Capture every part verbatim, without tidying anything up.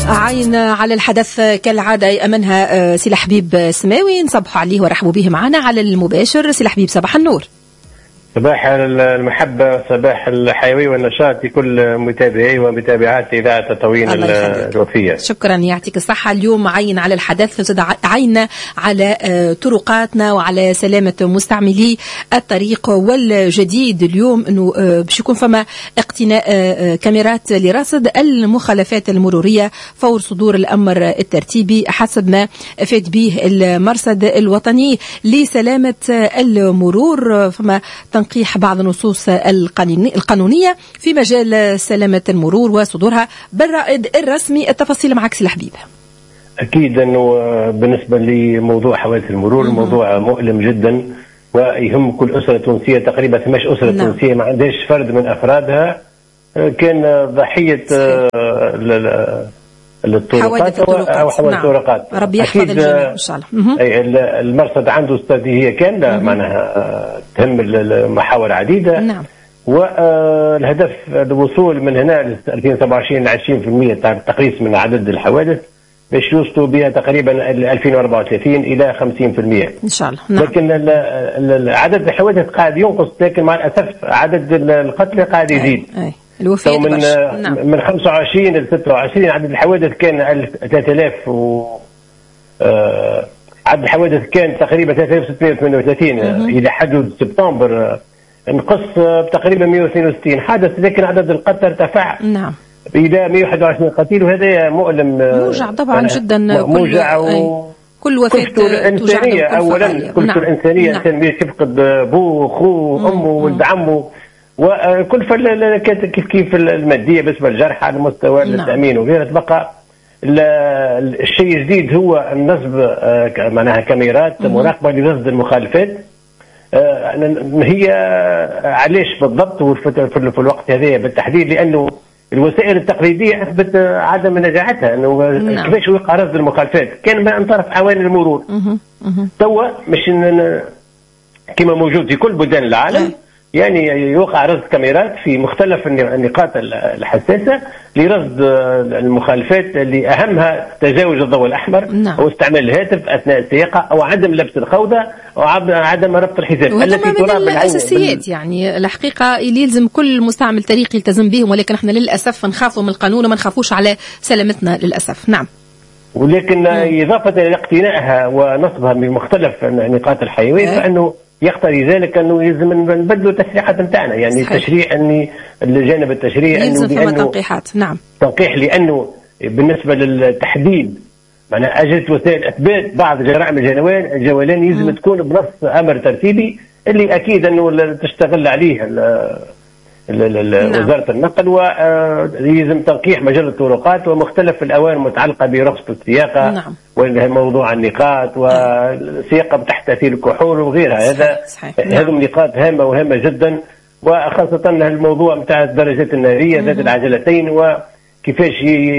عين على الحدث كالعادة يأمنها سي الحبيب سماوي، نصبحوا عليه ورحبوا به معنا على المباشر. سي الحبيب صباح النور. صباح المحبة، صباح الحيوية والنشاط لكل متابعي ومتابعات إذاعة تطوين الوفية. شكرا، يعطيك الصحة. اليوم عين على الحدث، عين على طرقاتنا وعلى سلامة مستعملي الطريق. والجديد اليوم أنه باش يكون فما اقتناء كاميرات لرصد المخالفات المرورية فور صدور الأمر الترتيبي حسب ما أفاد به المرصد الوطني لسلامة المرور. فما تنقيح بعض النصوص القانونية في مجال سلامة المرور وصدورها بالرائد الرسمي. التفاصيل معك سي الحبيب. أكيد أنه بالنسبة لموضوع حوادث المرور مم. موضوع مؤلم جدا ويهم كل أسرة تونسية، تقريبا ثمانية أسرة نعم. تونسية ما عندهاش فرد من أفرادها كان ضحية الطرقات أو حوادث الطرقات. ربي يحفظ الجميع إن شاء الله. المرصد عنده استراتيجية كاملة معناها تهم المحاور عديدة نعم. والهدف الوصول من هنا ل ألفين وسبعة وعشرين ل عشرين بالمئة تقريص من عدد الحوادث باش يوصلوا بها تقريبا ألفين وأربعة وثلاثين إلى خمسين بالمئة إن شاء الله نعم. لكن عدد الحوادث قاعد ينقص، لكن مع الأسف عدد القتلى قاعد يزيد. أي. أي. الوفيات من نعم. من خمسة وعشرين ل ستة وعشرين عدد الحوادث كان ثلاثة آلاف و آه عدد الحوادث كان تقريبا ثلاثة آلاف وستمئة وثمانية وثلاثين الى حدود سبتمبر نقص تقريبا مئة واثنين وستين حادث، لكن عدد القتلى ارتفع نعم الى مئة وواحد وعشرين قتيل، وهذا مؤلم موجع طبعا جدا. موجع و... كل وفاة الإنسانية أولا كل نعم. الإنسانية نعم. إنسان يفقد أبوه أخوه أمه ولد عمه، وكل فل كيف كيف المادية بالنسبة للجرحى على مستوى نعم. التأمين وغيره. تبقى الشيء الجديد هو النصب معناها كاميرات مراقبة لرصد المخالفات. هي علاش بالضبط في الوقت هذا بالتحديد؟ لأنه الوسائل التقليدية أثبت عدم نجاحتها، أنه نعم. كيفاش يوقع رصد المخالفات كان من طرف عوامل المرور. توا مش كما موجود في كل بلدان العالم أه. يعني يوقع رصد كاميرات في مختلف النقاط الحساسة لرصد المخالفات اللي أهمها تجاوز الضوء الأحمر نعم. أو استعمال الهاتف أثناء السياقة أو عدم لبس الخوذة أو عدم ربط الحزام التي ترى بالأساسيات بال... يعني الحقيقة اللي يلزم كل مستعمل طريق يلتزم بهم، ولكن احنا للأسف نخافوا من القانون وما نخافوش على سلامتنا للأسف. نعم. ولكن مم. إضافة إلى اقتنائها ونصبها من مختلف النقاط الحيوية أه. فإنه يقتضي ذلك انه يلزم نبدلوا التشريعات نتاعنا، يعني صحيح. التشريع اني الجانب التشريعي يلزم فما تنقيحات نعم تنقيح، لانه بالنسبه للتحديد معناها اجت وسائل اثبات بعض جرائم الجولان الجولان يلزم م. تكون بنص امر ترتيبي اللي اكيد انه تشتغل عليه نعم. وزارة النقل، ويلزم تنقيح مجال الطرقات ومختلف الأوان المتعلقة برخصة السياقة نعم. وموضوع النقاط والسياقة تحت تأثير الكحول وغيرها. هذا هذه نقاط هامة وهامة جدا، وخاصة الموضوع متاع الدرجات النارية ذات العجلتين وكيفاش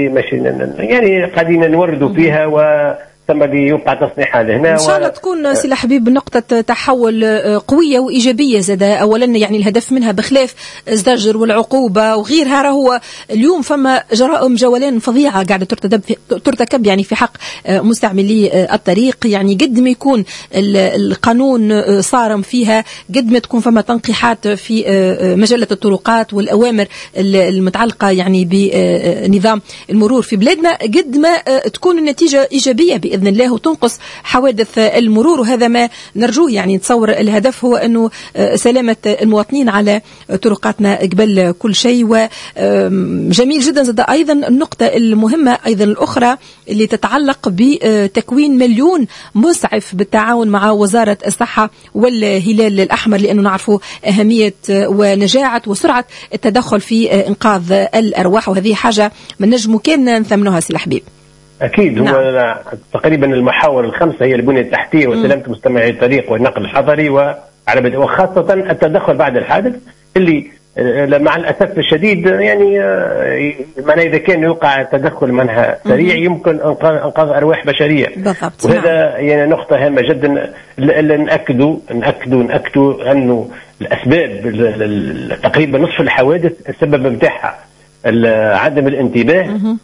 يعني قاعدين نوردوا فيها و ثم يوقع تصنيعها لهنا. إن شاء الله و... تكون سي الحبيب نقطة تحول قوية وإيجابية زاد. أولا يعني الهدف منها بخلاف الزجر والعقوبة وغيرها، راهو اليوم فما جرائم جولان فظيعة قاعدة ترتكب يعني في حق مستعملي الطريق. يعني قد ما يكون القانون صارم فيها قد ما تكون فما تنقيحات في مجلة الطرقات والأوامر المتعلقة يعني بنظام المرور في بلادنا، قد ما تكون النتيجة إيجابية بإذن الله وتنقص حوادث المرور. وهذا ما نرجوه، يعني نتصور الهدف هو أنه سلامة المواطنين على طرقاتنا قبل كل شيء. وجميل جدا زاد أيضا النقطة المهمة أيضا الأخرى اللي تتعلق بتكوين مليون مسعف بالتعاون مع وزارة الصحة والهلال الأحمر، لأنه نعرفوا أهمية ونجاعة وسرعة التدخل في إنقاذ الأرواح، وهذه حاجة من نجم كان نثمنها سي الحبيب. أكيد هو نعم. تقريبا المحاور الخمسة هي البنية التحتية وسلامة مستمعي الطريق والنقل الحضري وعلى وخاصة التدخل بعد الحادث اللي مع الأسف الشديد يعني معناه إذا كان يوقع تدخل منها سريع يمكن إنقاذ أرواح بشرية بالضبط. وهذا نعم. يعني نقطة هامة جدا. نأكدوا نأكدوا نأكدوا أنه الأسباب تقريبا نصف الحوادث السبب متاعها عدم الانتباه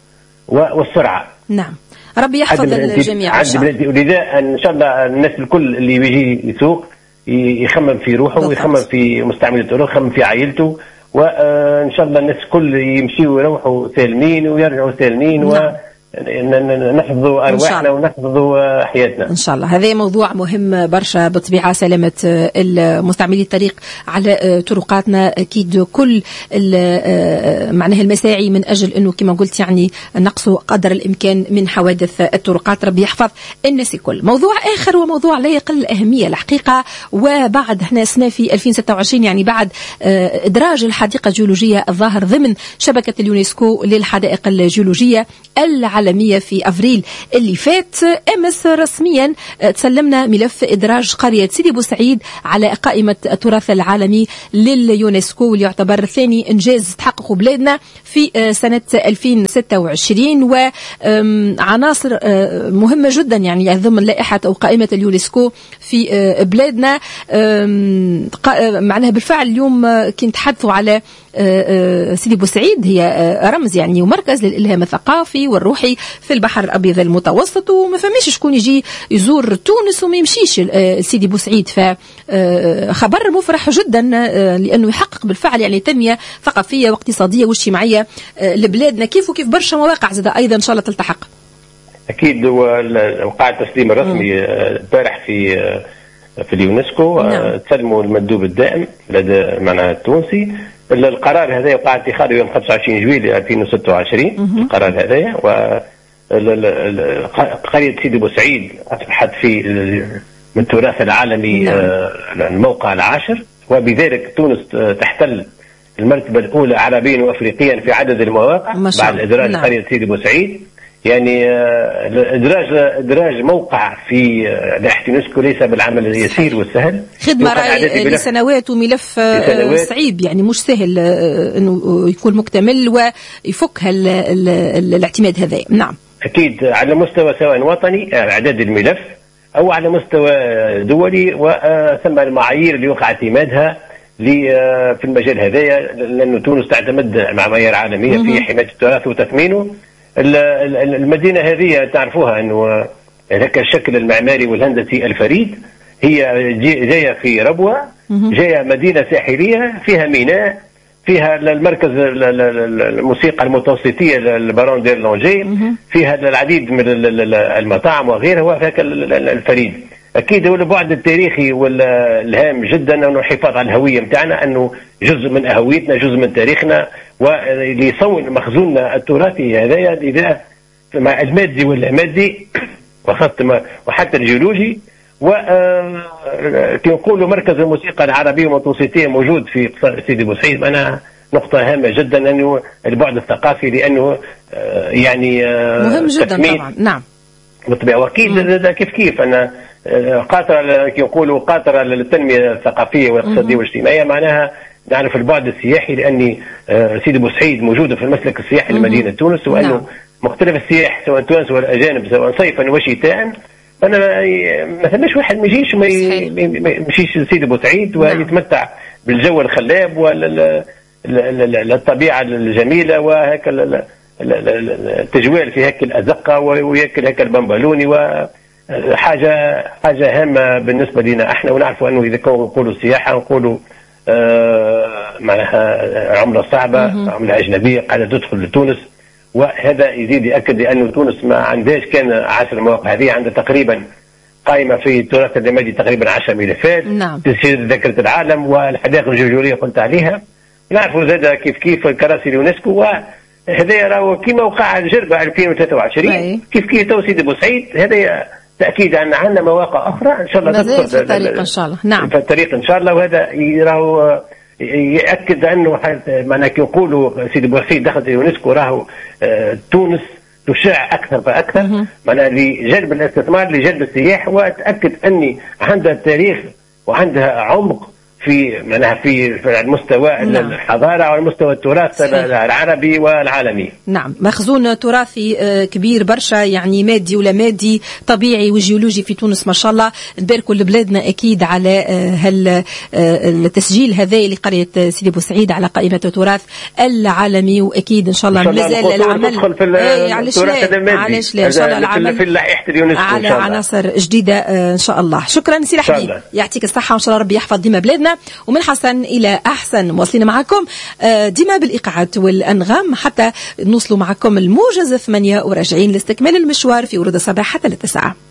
والسرعه. نعم، ربي يحفظ الجميع. عند بلادي، ولذا ان شاء الله الناس الكل اللي يجي يسوق يخمم في روحه ويخمم في مستعمل الطرق، يخمم في عائلته، وان شاء الله الناس الكل يمشيوا ويروحوا سالمين ويرجعوا سالمين. نعم. و نحفظوا أرواحنا ونحفظوا حياتنا إن شاء الله. هذا موضوع مهم برشا بالطبيعة، سلامة المستعملي الطريق على طرقاتنا. أكيد كل معناها المساعي من أجل أنه كما قلت يعني نقص قدر الإمكان من حوادث الطرقات. ربي يحفظ الناس الكل. موضوع آخر وموضوع لا يقل الأهمية الحقيقة، وبعد احنا سنة في ألفين وستة وعشرين يعني بعد إدراج الحديقة الجيولوجية الظاهر ضمن شبكة اليونسكو للحدائق الجيولوجية العالمية في أفريل اللي فات، أمس رسميا تسلمنا ملف إدراج قرية سيدي بوسعيد على قائمة التراث العالمي لليونسكو، واللي يعتبر ثاني إنجاز تحققه بلادنا في سنة ألفين وستة وعشرين، وعناصر مهمة جدا يعني ضمن لائحة أو قائمة اليونسكو في بلادنا. معناها بالفعل اليوم كنت تحدثوا على سيدي بوسعيد، هي رمز يعني ومركز للإلهام الثقافي والروحي في البحر الأبيض المتوسط، وما فماش شكون يجي يزور تونس وما يمشيش سيدي بوسعيد. فخبر مفرح جدا لأنه يحقق بالفعل يعني تنمية ثقافية واقتصادية واجتماعية لبلادنا، كيف وكيف برشا مواقع زاد أيضا إن شاء الله تلتحق. أكيد وقع التسليم الرسمي البارح في في اليونسكو. نعم. تسلموا المندوب الدائم لدى معناها التونسي. القرار هذا وقع اتخاذه يوم خمسة وعشرين جويلية ألفين وستة وعشرين. القرار هذا وقرية سيدي بوسعيد أصبحت في من التراث العالمي. نعم. الموقع العاشر، وبذلك تونس تحتل المرتبة الأولى عربيا وأفريقيا في عدد المواقع بعد إدراج. نعم. قرية سيدي بوسعيد. يعني إدراج إدراج موقع في لائحة يونسكو ليس بالعمل اليسير والسهل، خدمة رأي لسنوات وملف صعيب يعني مش سهل إنه يكون مكتمل ويفك الاعتماد هذا. نعم أكيد على مستوى سواء وطني إعداد الملف أو على مستوى دولي، وثم المعايير اللي وقع اعتمادها في المجال هذايا، لأن تونس تعتمد مع معايير عالمية في حماية التراث وتثمينه. المدينة هذه تعرفوها أنه ذاك الشكل المعماري والهندسي الفريد، هي جاية في ربوة، جاية مدينة ساحلية فيها ميناء، فيها المركز الموسيقى المتوسطية البارون دير لونجي، فيها العديد من المطاعم وغيرها، وهكذا الفريد. أكيد هو البعد التاريخي والهام جدا أنه الحفاظ على الهوية متاعنا، أنه جزء من هويتنا، جزء من تاريخنا، وليصون مخزوننا التراثي هذايا إذا مع المادي واللامادي وخاصة وحتى الجيولوجي. وكنقولوا مركز الموسيقى العربية المتوسطية موجود في قصر سيدي بوسعيد، أنا نقطة هامة جدا أنه البعد الثقافي، لأنه يعني مهم جدا طبعا. نعم بالطبيعة. وأكيد كيف كيف أنا قاطرة يقولوا قاطرة للتنمية الثقافية والاقتصادية والاجتماعية، معناها نعرف البعد السياحي، لأني سيدي بوسعيد موجودة في المسلك السياحي لمدينة تونس، وأنه نعم. مختلف السياح سواء تونس ولا أجانب سواء صيفا وشتاء. أنا ما ثماش واحد ما يجيش ما يمشيش سيدي بوسعيد ويتمتع نعم. بالجو الخلاب والطبيعة الجميلة وهكذا التجوال في هيك الأزقة وياكل هيك البنبلوني، وحاجة حاجة هامة بالنسبة لنا احنا. ونعرف أنه إذا كانوا نقولوا السياحة نقولوا آه معناها عملة صعبة، عملة أجنبية قاعدة تدخل لتونس، وهذا يزيد يأكد لأنه تونس ما عندهاش كان عشر مواقع، هذه عندها تقريبا قائمة في التراث الرمادي تقريبا عشر ملفات. نعم. تسجيل ذاكرة العالم والحدائق الجيولوجية قلت عليها. نعرفوا زاد كيف كيف كراسي اليونسكو، وهذا راهو كيما وقع الجربة ألفين وثلاثة وعشرين كيف كيف تو سيدي بوسعيد. هذا تأكيد أن عندنا مواقع أخرى إن شاء الله تدخل في الطريق إن شاء الله. نعم في الطريق إن شاء الله. وهذا راهو يأكد أنه معناه كي يقولوا سيدي بوسعيد دخلت اليونسكو راهو آه تونس تشع أكثر فأكثر معناه لجلب الاستثمار لجلب السياح، وأتأكد أني عندها تاريخ وعندها عمق في معناها في في المستوى نعم. الحضاره والمستوى التراث صحيح. العربي والعالمي. نعم، مخزون تراثي كبير برشا، يعني مادي ولا مادي، طبيعي وجيولوجي في تونس ما شاء الله. نباركوا لبلادنا اكيد على هال التسجيل هذا لقريه سيدي بوسعيد على قائمه التراث العالمي، واكيد ان شاء الله مازال العمل تدخل في التراث المادي. علاش لا، ان شاء الله العمل في لائحه اليونسكو على عناصر جديده ان شاء الله. شكرا سي الحبيب، يعطيك الصحه وان شاء الله ربي يحفظ ديما بلادنا ومن حسن إلى أحسن. مواصلين معكم ديما بالإيقاعات والأنغام حتى نوصلوا معكم الموجز ثمانية وراجعين لاستكمال المشوار في ورود الصباح حتى للتسعة.